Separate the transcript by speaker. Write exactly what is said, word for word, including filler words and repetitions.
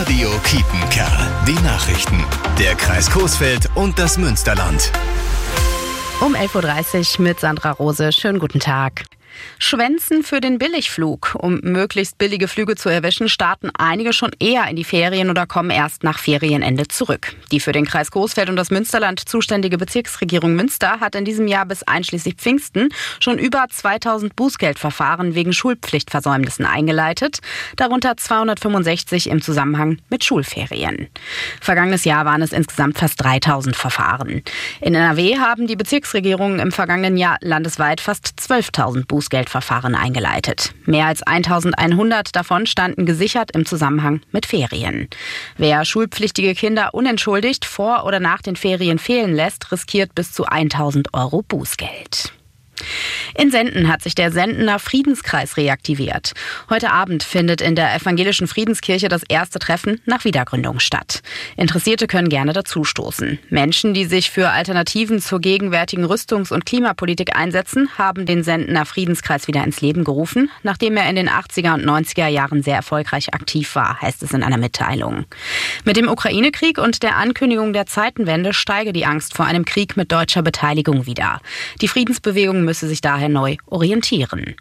Speaker 1: Radio Kiepenkerl. Die Nachrichten. Der Kreis Coesfeld und das Münsterland.
Speaker 2: Um elf Uhr dreißig mit Sandra Rose. Schönen guten Tag. Schwänzen für den Billigflug. Um möglichst billige Flüge zu erwischen, starten einige schon eher in die Ferien oder kommen erst nach Ferienende zurück. Die für den Kreis Coesfeld und das Münsterland zuständige Bezirksregierung Münster hat in diesem Jahr bis einschließlich Pfingsten schon über zweitausend Bußgeldverfahren wegen Schulpflichtversäumnissen eingeleitet, darunter zweihundertfünfundsechzig im Zusammenhang mit Schulferien. Vergangenes Jahr waren es insgesamt fast dreitausend Verfahren. In N R W haben die Bezirksregierungen im vergangenen Jahr landesweit fast zwölftausend Bußgeldverfahren eingeleitet. Mehr als eintausendeinhundert davon standen gesichert im Zusammenhang mit Ferien. Wer schulpflichtige Kinder unentschuldigt vor oder nach den Ferien fehlen lässt, riskiert bis zu eintausend Euro Bußgeld. In Senden hat sich der Sendener Friedenskreis reaktiviert. Heute Abend findet in der evangelischen Friedenskirche das erste Treffen nach Wiedergründung statt. Interessierte können gerne dazustoßen. Menschen, die sich für Alternativen zur gegenwärtigen Rüstungs- und Klimapolitik einsetzen, haben den Sendener Friedenskreis wieder ins Leben gerufen, nachdem er in den achtziger und neunziger Jahren sehr erfolgreich aktiv war, heißt es in einer Mitteilung. Mit dem Ukraine-Krieg und der Ankündigung der Zeitenwende steige die Angst vor einem Krieg mit deutscher Beteiligung wieder. Die Friedensbewegung müsse sich daher neu orientieren.